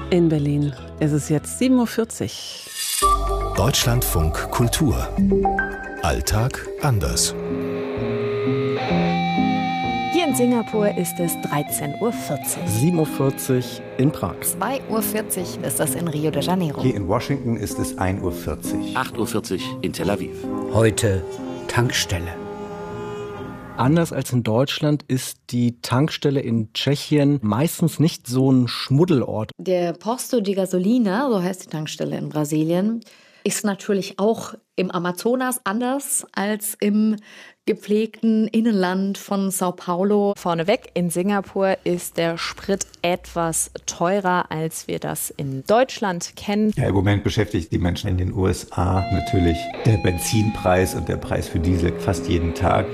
In Berlin ist es jetzt 7:40 Uhr. Deutschlandfunk Kultur. Alltag anders. Hier in Singapur ist es 13:40 Uhr. 7:40 Uhr in Prag. 2:40 Uhr ist das in Rio de Janeiro. Hier in Washington ist es 1:40 Uhr. 8:40 Uhr in Tel Aviv. Heute Tankstelle. Anders als in Deutschland ist die Tankstelle in Tschechien meistens nicht so ein Schmuddelort. Der Posto de Gasolina, so heißt die Tankstelle in Brasilien, ist natürlich auch im Amazonas anders als im gepflegten Innenland von Sao Paulo. Vorneweg, in Singapur ist der Sprit etwas teurer, als wir das in Deutschland kennen. Ja, im Moment beschäftigt die Menschen in den USA natürlich der Benzinpreis und der Preis für Diesel fast jeden Tag.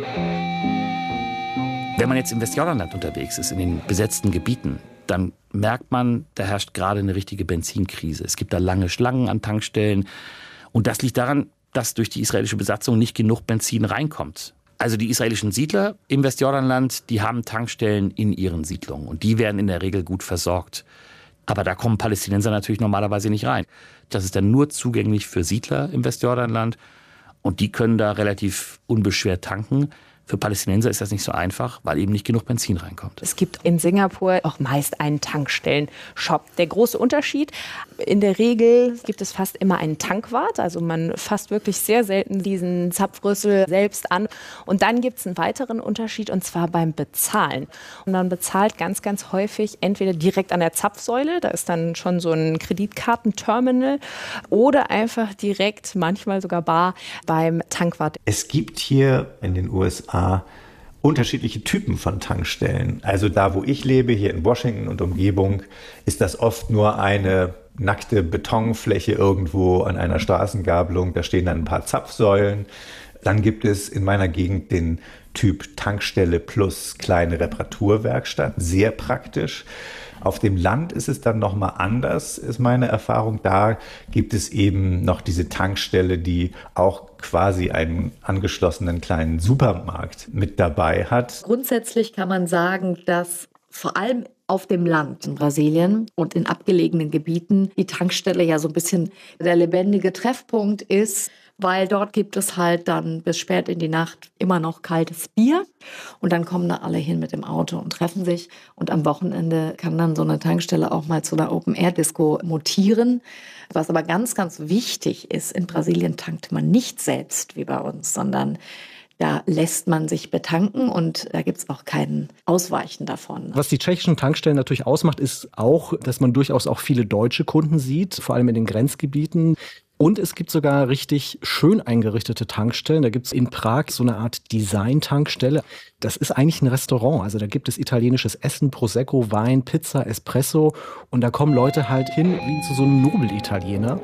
Wenn man jetzt im Westjordanland unterwegs ist, in den besetzten Gebieten, dann merkt man, da herrscht gerade eine richtige Benzinkrise. Es gibt da lange Schlangen an Tankstellen. Und das liegt daran, dass durch die israelische Besatzung nicht genug Benzin reinkommt. Also die israelischen Siedler im Westjordanland, die haben Tankstellen in ihren Siedlungen. Und die werden in der Regel gut versorgt. Aber da kommen Palästinenser natürlich normalerweise nicht rein. Das ist dann nur zugänglich für Siedler im Westjordanland. Und die können da relativ unbeschwert tanken. Für Palästinenser ist das nicht so einfach, weil eben nicht genug Benzin reinkommt. Es gibt in Singapur auch meist einen Tankstellen-Shop. Der große Unterschied, in der Regel gibt es fast immer einen Tankwart. Also man fasst wirklich sehr selten diesen Zapfrüssel selbst an. Und dann gibt es einen weiteren Unterschied, und zwar beim Bezahlen. Und man bezahlt ganz, ganz häufig entweder direkt an der Zapfsäule, da ist dann schon so ein Kreditkartenterminal, oder einfach direkt, manchmal sogar bar, beim Tankwart. Es gibt hier in den USA unterschiedliche Typen von Tankstellen. Also da, wo ich lebe, hier in Washington und Umgebung, ist das oft nur eine nackte Betonfläche irgendwo an einer Straßengabelung. Da stehen dann ein paar Zapfsäulen. Dann gibt es in meiner Gegend den Typ Tankstelle plus kleine Reparaturwerkstatt. Sehr praktisch. Auf dem Land ist es dann nochmal anders, ist meine Erfahrung. Da gibt es eben noch diese Tankstelle, die auch quasi einen angeschlossenen kleinen Supermarkt mit dabei hat. Grundsätzlich kann man sagen, dass vor allem auf dem Land in Brasilien und in abgelegenen Gebieten die Tankstelle ja so ein bisschen der lebendige Treffpunkt ist, weil dort gibt es halt dann bis spät in die Nacht immer noch kaltes Bier und dann kommen da alle hin mit dem Auto und treffen sich und am Wochenende kann dann so eine Tankstelle auch mal zu einer Open-Air-Disco mutieren. Was aber ganz, ganz wichtig ist, in Brasilien tankt man nicht selbst wie bei uns, sondern da lässt man sich betanken und da gibt es auch kein Ausweichen davon. Was die tschechischen Tankstellen natürlich ausmacht, ist auch, dass man durchaus auch viele deutsche Kunden sieht, vor allem in den Grenzgebieten. Und es gibt sogar richtig schön eingerichtete Tankstellen. Da gibt es in Prag so eine Art Design-Tankstelle. Das ist eigentlich ein Restaurant. Also da gibt es italienisches Essen, Prosecco, Wein, Pizza, Espresso. Und da kommen Leute halt hin wie zu so einem Nobel-Italiener.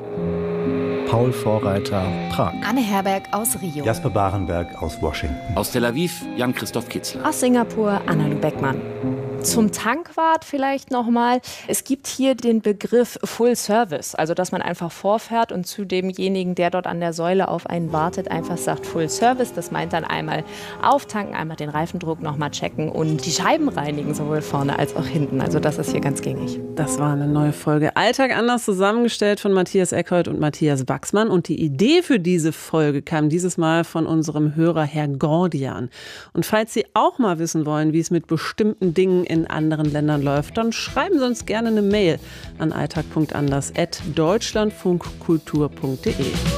Paul Vorreiter, Prag. Anne Herberg aus Rio. Jasper Barenberg aus Washington. Aus Tel Aviv, Jan-Christoph Kitzler. Aus Singapur, Anna-Lu Beckmann. Zum Tankwart vielleicht nochmal. Es gibt hier den Begriff Full Service, also dass man einfach vorfährt und zu demjenigen, der dort an der Säule auf einen wartet, einfach sagt Full Service. Das meint dann einmal auftanken, einmal den Reifendruck nochmal checken und die Scheiben reinigen, sowohl vorne als auch hinten. Also das ist hier ganz gängig. Das war eine neue Folge Alltag anders, zusammengestellt von Matthias Eckholt und Matthias Baxmann. Und die Idee für diese Folge kam dieses Mal von unserem Hörer Herr Gordian. Und falls Sie auch mal wissen wollen, wie es mit bestimmten Dingen in anderen Ländern läuft, dann schreiben Sie uns gerne eine Mail an alltag.anders@deutschlandfunkkultur.de.